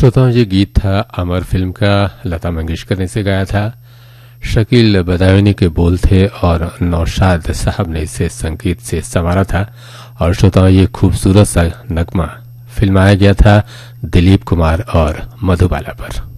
श्रोताओं, ये गीत था अमर फिल्म का, लता मंगेशकर ने इसे गाया था। शकील बदायूनी के बोल थे और नौशाद साहब ने इसे संगीत से संवारा था। और श्रोताओं, ये खूबसूरत सा नगमा फिल्माया गया था दिलीप कुमार और मधुबाला पर।